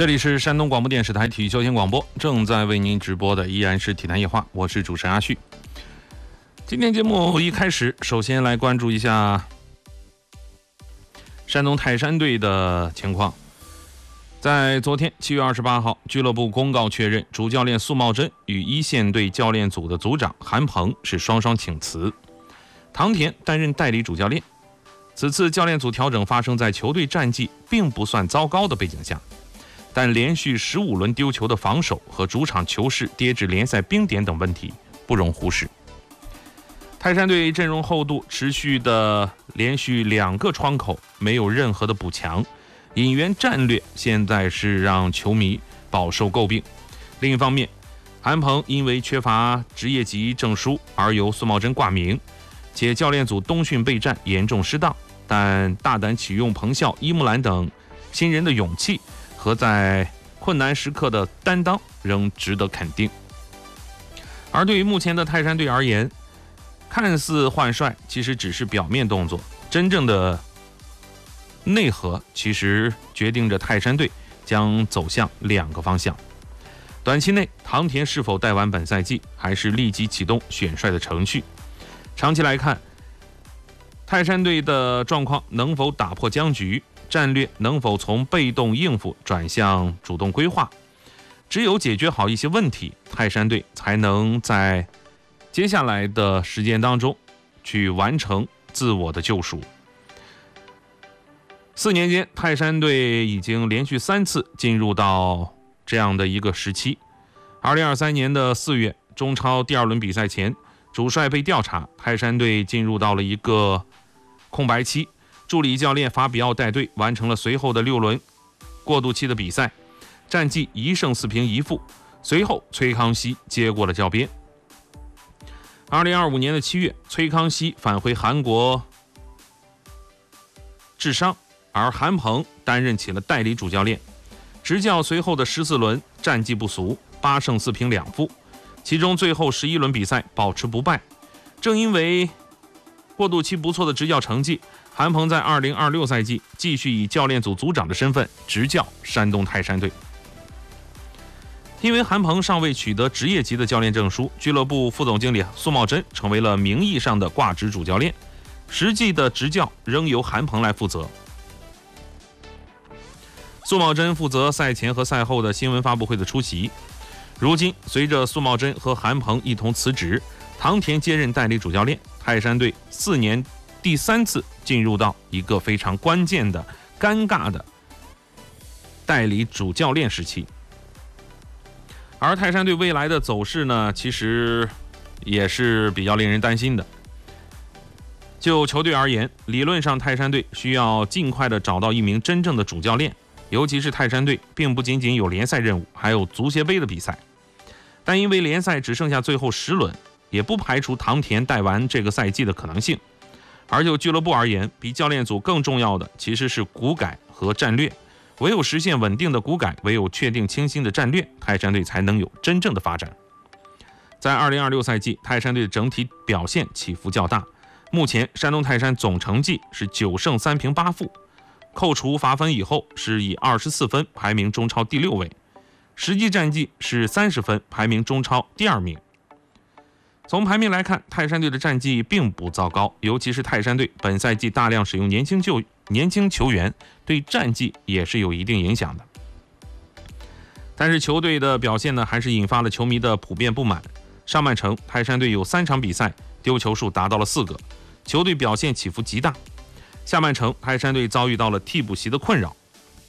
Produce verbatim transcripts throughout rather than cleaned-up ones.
这里是山东广播电视台体育休闲广播，正在为您直播的依然是体坛夜话，我是主持人阿旭。今天节目一开始，首先来关注一下山东泰山队的情况。在昨天七月二十八号，俱乐部公告确认，主教练苏茂贞与一线队教练组的组长韩鹏是双双请辞，唐田担任代理主教练。此次教练组调整发生在球队战绩并不算糟糕的背景下，但连续十五轮丢球的防守和主场球势跌至联赛冰点等问题不容忽视。泰山队阵容厚度持续的连续两个窗口没有任何的补强，引援战略现在是让球迷饱受诟病。另一方面，韩鹏因为缺乏职业级证书而由苏茂贞挂名，且教练组冬训备战严重失当，但大胆启用彭笑、伊木兰等新人的勇气和在困难时刻的担当仍值得肯定。而对于目前的泰山队而言，看似换帅其实只是表面动作，真正的内核其实决定着泰山队将走向两个方向。短期内，唐田是否带完本赛季，还是立即启动选帅的程序？长期来看，泰山队的状况能否打破僵局，战略能否从被动应付转向主动规划，只有解决好一些问题，泰山队才能在接下来的时间当中去完成自我的救赎。四年间，泰山队已经连续三次进入到这样的一个时期。二零二三年的四月，中超第二轮比赛前，主帅被调查，泰山队进入到了一个空白期，助理教练法比奥带队完成了随后的六轮过渡期的比赛，战绩一胜四平一负。随后崔康熙接过了教鞭。二零二五年的七月，崔康熙返回韩国治伤，而韩鹏担任起了代理主教练，执教随后的十四轮战绩不俗，八胜四平两负，其中最后十一轮比赛保持不败。正因为过渡期不错的执教成绩，韩鹏在二零二六赛季继续以教练组组长的身份执教山东泰山队。因为韩鹏尚未取得职业级的教练证书，俱乐部副总经理苏茂贞成为了名义上的挂职主教练，实际的执教仍由韩鹏来负责。苏茂贞负责赛前和赛后的新闻发布会的出席。如今，随着苏茂贞和韩鹏一同辞职，唐田接任代理主教练，泰山队四年第三次进入到一个非常关键的、尴尬的代理主教练时期。而泰山队未来的走势呢，其实也是比较令人担心的。就球队而言，理论上泰山队需要尽快的找到一名真正的主教练，尤其是泰山队并不仅仅有联赛任务，还有足协杯的比赛。但因为联赛只剩下最后十轮，也不排除唐田带完这个赛季的可能性。而就俱乐部而言，比教练组更重要的其实是骨改和战略。唯有实现稳定的骨改，唯有确定清晰的战略，泰山队才能有真正的发展。在二零二六赛季，泰山队的整体表现起伏较大。目前山东泰山总成绩是九胜三平八负，扣除罚分以后是以二十四分排名中超第六位，实际战绩是三十分，排名中超第二名。从排名来看，泰山队的战绩并不糟糕，尤其是泰山队本赛季大量使用年轻就年轻球员，对战绩也是有一定影响的。但是球队的表现呢，还是引发了球迷的普遍不满。上半程，泰山队有三场比赛丢球数达到了四个，球队表现起伏极大。下半程，泰山队遭遇到了替补席的困扰，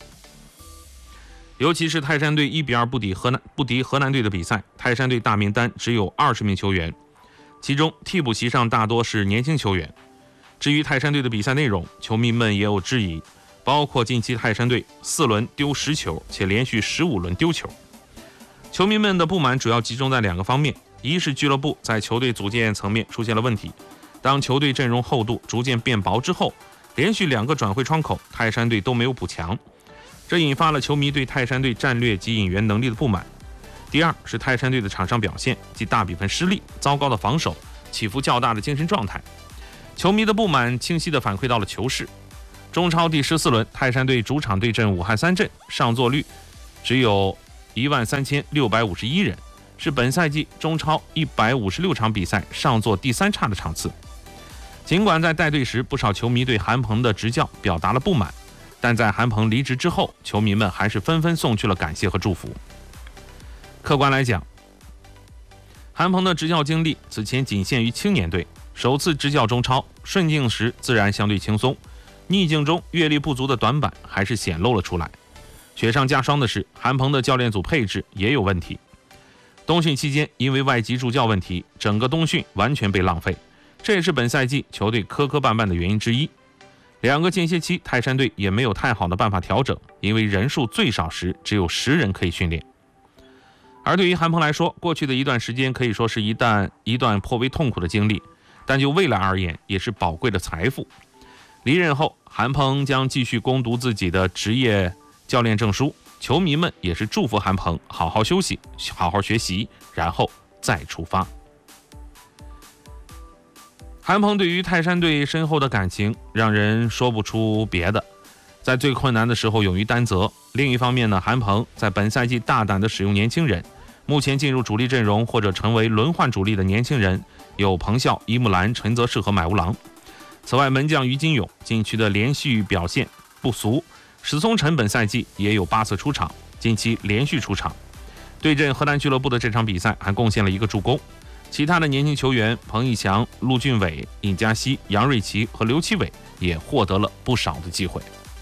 尤其是泰山队一比二不敌河南不敌河南队的比赛，泰山队大名单只有二十名球员，其中替补席上大多是年轻球员。至于泰山队的比赛内容，球迷们也有质疑，包括近期泰山队四轮丢十球，且连续十五轮丢球。球迷们的不满主要集中在两个方面，一是俱乐部在球队组建层面出现了问题，当球队阵容厚度逐渐变薄之后，连续两个转会窗口，泰山队都没有补强，这引发了球迷对泰山队战略及引援能力的不满。第二是泰山队的场上表现及大比分失利、糟糕的防守、起伏较大的精神状态。球迷的不满清晰地反馈到了球市。中超第十四轮，泰山队主场对阵武汉三镇，上座率只有一万三千六百五十一人，是本赛季中超一百五十六场比赛上座第三差的场次。尽管在带队时，不少球迷对韩鹏的执教表达了不满，但在韩鹏离职之后，球迷们还是纷纷送去了感谢和祝福。客观来讲，韩鹏的执教经历此前仅限于青年队，首次执教中超，顺境时自然相对轻松，逆境中阅历不足的短板还是显露了出来。雪上加霜的是，韩鹏的教练组配置也有问题。冬训期间，因为外籍助教问题，整个冬训完全被浪费，这也是本赛季球队磕磕绊绊的原因之一。两个间歇期，泰山队也没有太好的办法调整，因为人数最少时只有十人可以训练。而对于韩鹏来说，过去的一段时间可以说是一段一段颇为痛苦的经历，但就未来而言，也是宝贵的财富。离任后，韩鹏将继续攻读自己的职业教练证书，球迷们也是祝福韩鹏好好休息，好好学习，然后再出发。韩鹏对于泰山队深厚的感情，让人说不出别的。在最困难的时候勇于担责。另一方面呢，韩鹏在本赛季大胆地使用年轻人，目前进入主力阵容或者成为轮换主力的年轻人有彭笑、伊木兰、陈泽世和买无郎。此外，门将于金勇禁区的连续表现不俗，史松辰本赛季也有八次出场，近期连续出场。对阵河南俱乐部的这场比赛还贡献了一个助攻。其他的年轻球员彭义强、陆俊伟、尹佳熙、杨瑞奇和刘奇伟也获得了不少的机会。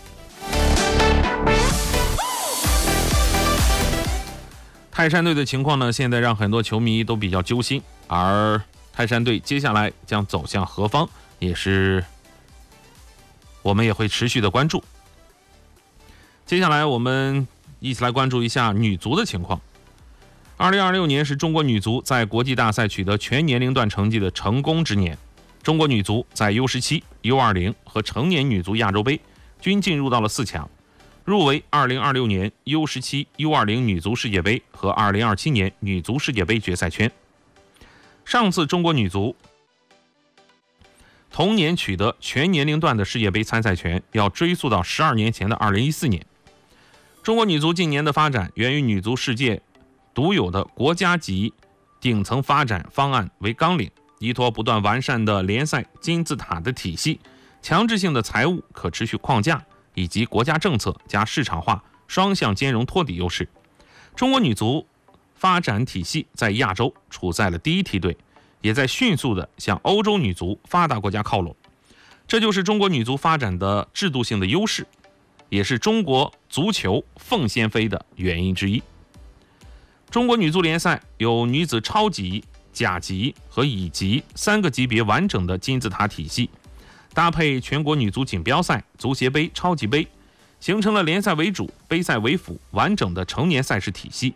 泰山队的情况呢，现在让很多球迷都比较揪心，而泰山队接下来将走向何方，也是我们也会持续的关注。接下来我们一起来关注一下女足的情况。二零二六年是中国女足在国际大赛取得全年龄段成绩的成功之年。中国女足在 U 十七、U 二十 和成年女足亚洲杯均进入到了四强，入围二零二六年 U 十七、U 二十 女足世界杯和二零二七年女足世界杯决赛圈。上次中国女足同年取得全年龄段的世界杯参赛权，要追溯到十二年前的二零一四年。中国女足近年的发展源于女足世界独有的国家级顶层发展方案为纲领，依托不断完善的联赛金字塔的体系、强制性的财务可持续框架以及国家政策加市场化双向兼容托底优势，中国女足发展体系在亚洲处在了第一梯队，也在迅速地向欧洲女足发达国家靠拢。这就是中国女足发展的制度性的优势，也是中国足球凤先飞的原因之一。中国女足联赛有女子超级、甲级和乙级三个级别完整的金字塔体系，搭配全国女足锦标赛、足协杯、超级杯，形成了联赛为主、杯赛为辅完整的成年赛事体系。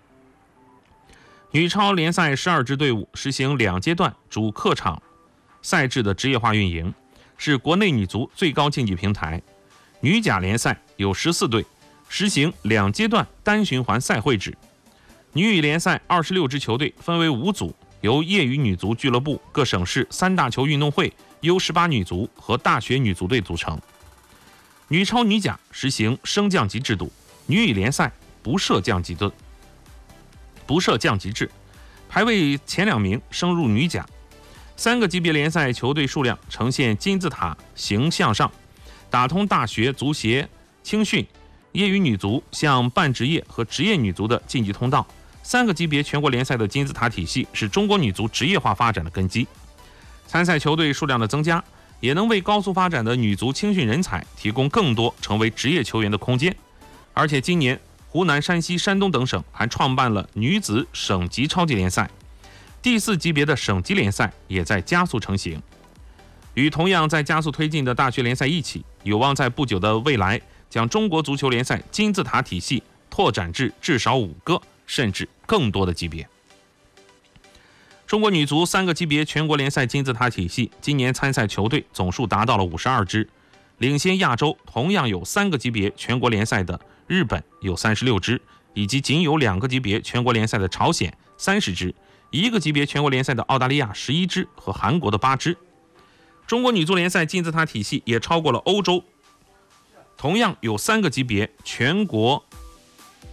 女超联赛十二支队伍实行两阶段主客场赛制的职业化运营，是国内女足最高竞技平台。女甲联赛有十四队，实行两阶段单循环赛会制。女羽联赛二十六支球队分为五组，由业余女足俱乐部、各省市三大球运动会、U 十八 女足和大学女足队组成。女超、女甲实行升降级制度，女羽联赛不设降级的不设降级制，排位前两名升入女甲。三个级别联赛球队数量呈现金字塔形向上，打通大学、足协、青训、业余女足向半职业和职业女足的晋级通道。三个级别全国联赛的金字塔体系是中国女足职业化发展的根基。参赛球队数量的增加，也能为高速发展的女足青训人才提供更多成为职业球员的空间。而且今年湖南、山西、山东等省还创办了女子省级超级联赛，第四级别的省级联赛也在加速成型。与同样在加速推进的大学联赛一起，有望在不久的未来将中国足球联赛金字塔体系拓展至至少五个甚至更多的级别。中国女足三个级别全国联赛金字塔体系今年参赛球队总数达到了五十二支，领先亚洲同样有三个级别全国联赛的日本有三十六支，以及仅有两个级别全国联赛的朝鲜三十支，一个级别全国联赛的澳大利亚十一支和韩国的八支。中国女足联赛金字塔体系也超过了欧洲同样有三个级别全国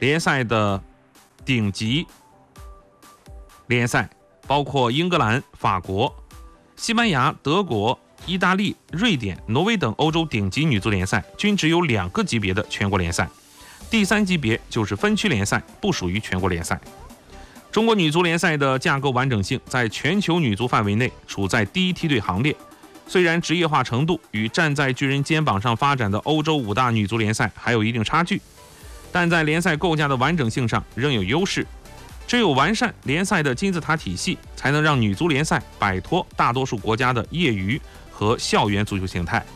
联赛的顶级联赛，包括英格兰、法国、西班牙、德国、意大利、瑞典、挪威等欧洲顶级女足联赛，均只有两个级别的全国联赛，第三级别就是分区联赛，不属于全国联赛。中国女足联赛的架构完整性在全球女足范围内处在第一梯队行列，虽然职业化程度与站在巨人肩膀上发展的欧洲五大女足联赛还有一定差距，但在联赛构架的完整性上仍有优势。只有完善联赛的金字塔体系，才能让女足联赛摆脱大多数国家的业余和校园足球形态，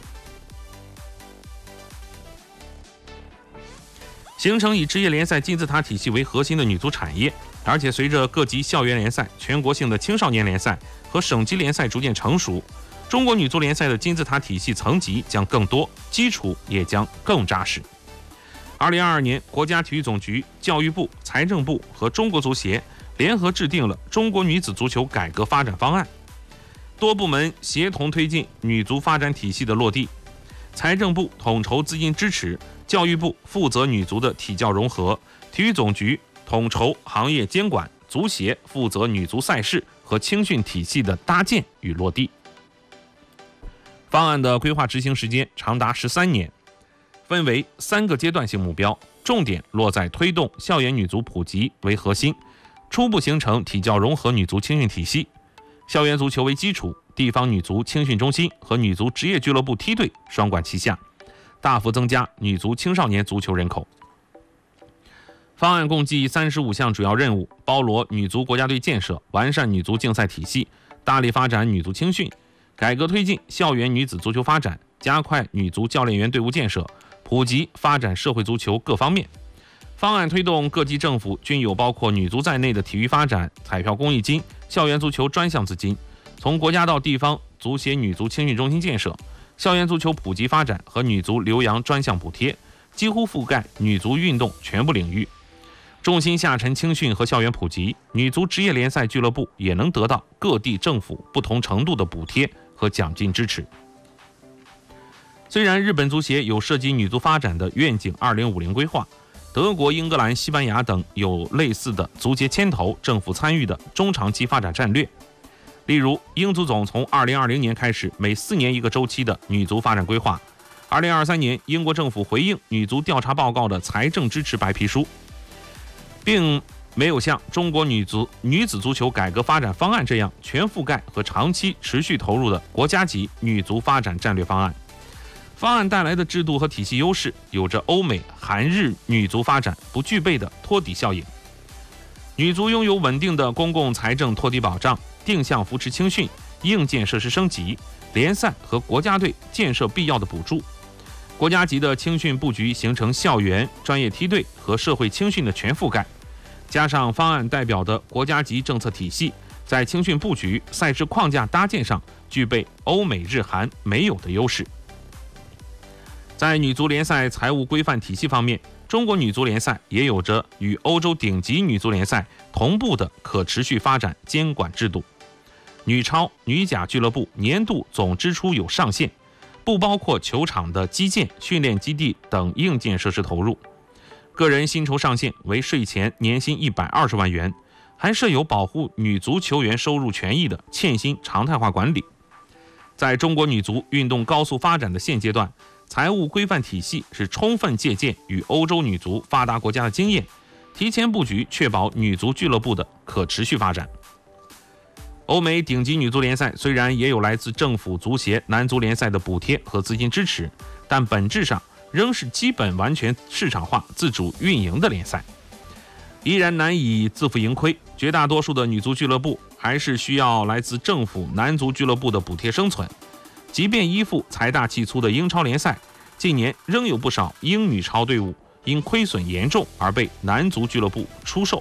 形成以职业联赛金字塔体系为核心的女足产业。而且随着各级校园联赛、全国性的青少年联赛和省级联赛逐渐成熟，中国女足联赛的金字塔体系层级将更多，基础也将更扎实。二零二二年，国家体育总局、教育部、财政部和中国足协联合制定了中国女子足球改革发展方案，多部门协同推进女足发展体系的落地。财政部统筹资金支持，教育部负责女足的体教融合，体育总局统筹行业监管，足协负责女足赛事和青训体系的搭建与落地。方案的规划执行时间长达十三年，分为三个阶段性目标，重点落在推动校园女足普及为核心，初步形成体教融合女足青训体系，校园足球为基础，地方女足青训中心和女足职业俱乐部梯队双管齐下，大幅增加女足青少年足球人口。方案共计三十五项主要任务，包罗女足国家队建设、完善女足竞赛体系、大力发展女足青训、改革推进校园女子足球发展、加快女足教练员队伍建设、普及发展社会足球各方面。方案推动各级政府均有包括女足在内的体育发展、彩票公益金、校园足球专项资金，从国家到地方足协女足青训中心建设、校园足球普及发展和女足留洋专项补贴，几乎覆盖女足运动全部领域。重心下沉青训和校园普及，女足职业联赛俱乐部也能得到各地政府不同程度的补贴和奖金支持。虽然日本足协有涉及女足发展的愿景二零五零规划，德国、英格兰、西班牙等有类似的足协牵头、政府参与的中长期发展战略。例如，英足总从二零二零年开始每四年一个周期的女足发展规划。二零二三年，英国政府回应女足调查报告的财政支持白皮书，并没有像中国女足女子足球改革发展方案这样全覆盖和长期持续投入的国家级女足发展战略方案。方案带来的制度和体系优势，有着欧美、韩日女足发展不具备的托底效应。女足拥有稳定的公共财政托底保障，定向扶持青训、硬件设施升级、联赛和国家队建设必要的补助。国家级的青训布局形成校园、专业梯队和社会青训的全覆盖，加上方案代表的国家级政策体系，在青训布局、赛事框架搭建上具备欧美日韩没有的优势。在女足联赛财务规范体系方面，中国女足联赛也有着与欧洲顶级女足联赛同步的可持续发展监管制度。女超、女甲俱乐部年度总支出有上限，不包括球场的基建、训练基地等硬件设施投入。个人薪酬上限为税前年薪一百二十万元，还设有保护女足球员收入权益的欠薪常态化管理。在中国女足运动高速发展的现阶段，财务规范体系是充分借鉴与欧洲女足发达国家的经验，提前布局，确保女足俱乐部的可持续发展。欧美顶级女足联赛虽然也有来自政府、足协、男足联赛的补贴和资金支持，但本质上仍是基本完全市场化、自主运营的联赛，依然难以自负盈亏。绝大多数的女足俱乐部还是需要来自政府、男足俱乐部的补贴生存。即便依附财大气粗的英超联赛，近年仍有不少英女超队伍因亏损严重而被男足俱乐部出售。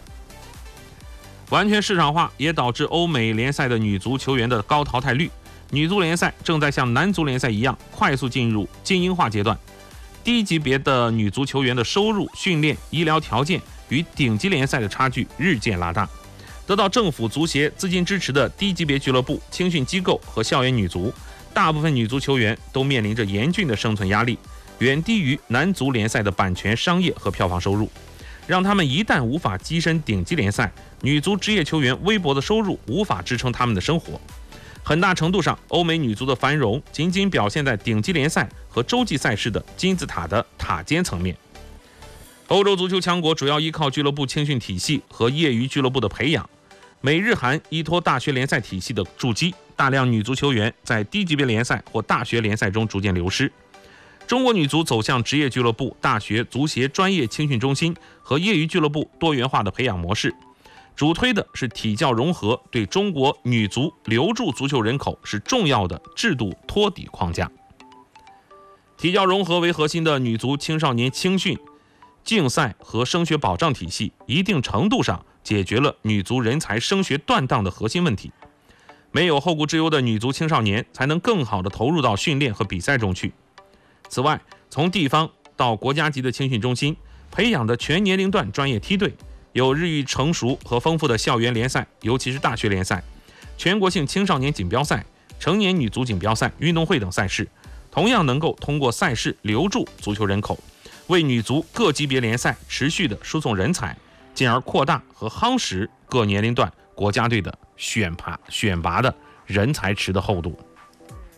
完全市场化也导致欧美联赛的女足球员的高淘汰率，女足联赛正在像男足联赛一样快速进入精英化阶段。低级别的女足球员的收入、训练、医疗条件与顶级联赛的差距日渐拉大。得到政府、足协资金支持的低级别俱乐部、青训机构和校园女足，大部分女足球员都面临着严峻的生存压力，远低于男足联赛的版权、商业和票房收入。 让他们一旦无法跻身顶级联赛，女足职业球员微薄的收入无法支撑他们的生活。很大程度上，欧美女足的繁荣仅仅表现在顶级联赛和洲际赛事的金字塔的塔尖层面。欧洲足球强国主要依靠俱乐部青训体系和业余俱乐部的培养，美日韩依托大学联赛体系的筑基，大量女足球员在低级别联赛或大学联赛中逐渐流失。中国女足走向职业俱乐部、大学、足协专业青训中心和业余俱乐部多元化的培养模式，主推的是体教融合，对中国女足留住足球人口是重要的制度托底框架。体教融合为核心的女足青少年青训、竞赛和升学保障体系，一定程度上解决了女足人才升学断档的核心问题。没有后顾之忧的女足青少年，才能更好地投入到训练和比赛中去。此外，从地方到国家级的青训中心培养的全年龄段专业梯队，有日益成熟和丰富的校园联赛，尤其是大学联赛、全国性青少年锦标赛、成年女足锦标赛、运动会等赛事，同样能够通过赛事留住足球人口，为女足各级别联赛持续的输送人才，进而扩大和夯实各年龄段国家队的选拔选拔的人才池的厚度。